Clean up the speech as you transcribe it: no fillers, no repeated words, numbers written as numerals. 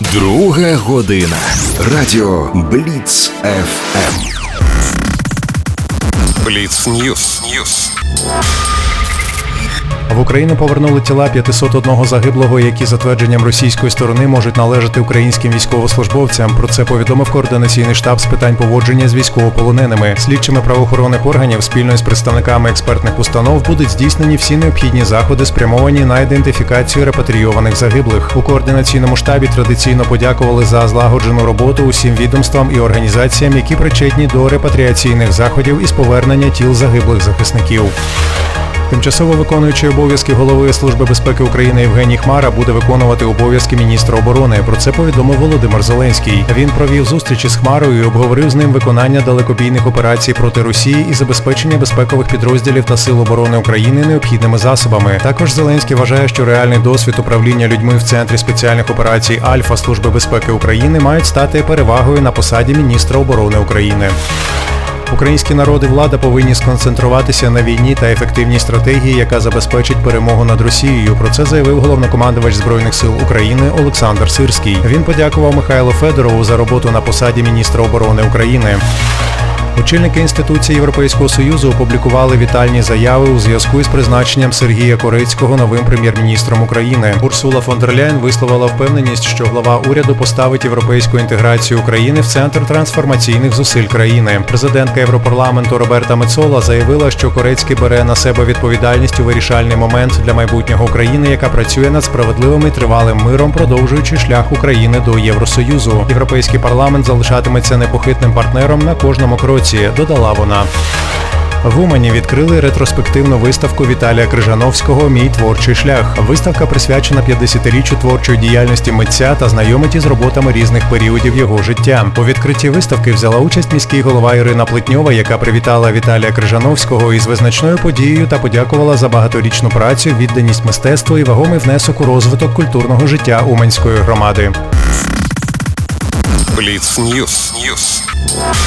Друга година. Радіо Бліц ФМ. Бліц Ньюс. В Україну повернули тіла 501 загиблого, які за твердженням російської сторони можуть належати українським військовослужбовцям. Про це повідомив Координаційний штаб з питань поводження з військовополоненими. Слідчими правоохоронних органів спільно з представниками експертних установ будуть здійснені всі необхідні заходи, спрямовані на ідентифікацію репатрійованих загиблих. У Координаційному штабі традиційно подякували за злагоджену роботу усім відомствам і організаціям, які причетні до репатріаційних заходів із повернення тіл загиблих захисників. Тимчасово виконуючий обов'язки голови Служби безпеки України Євгеній Хмара буде виконувати обов'язки міністра оборони. Про це повідомив Володимир Зеленський. Він провів зустрічі з Хмарою і обговорив з ним виконання далекобійних операцій проти Росії і забезпечення безпекових підрозділів та Сил оборони України необхідними засобами. Також Зеленський вважає, що реальний досвід управління людьми в Центрі спеціальних операцій Альфа Служби безпеки України мають стати перевагою на посаді міністра оборони України. Український народ і влада повинні сконцентруватися на війні та ефективній стратегії, яка забезпечить перемогу над Росією. Про це заявив головнокомандувач Збройних сил України Олександр Сирський. Він подякував Михайлу Федорову за роботу на посаді міністра оборони України. Очільники інституцій Європейського Союзу опублікували вітальні заяви у зв'язку із призначенням Сергія Корецького новим прем'єр-міністром України. Урсула фон дер Ляєн висловила впевненість, що глава уряду поставить європейську інтеграцію України в центр трансформаційних зусиль країни. Президентка Європарламенту Роберта Мецола заявила, що Корецький бере на себе відповідальність у вирішальний момент для майбутнього України, яка працює над справедливим і тривалим миром, продовжуючи шлях України до Євросоюзу. Європейський парламент залишатиметься непохитним партнером на кожному кроці, додала вона. В Умані відкрили ретроспективну виставку Віталія Крижановського «Мій творчий шлях». Виставка присвячена 50-річчю творчої діяльності митця та знайомить із роботами різних періодів його життя. У відкритті виставки взяла участь міський голова Ірина Плетньова, яка привітала Віталія Крижановського із визначною подією та подякувала за багаторічну працю, відданість мистецтву і вагомий внесок у розвиток культурного життя Уманської громади. Бліц Ньюс.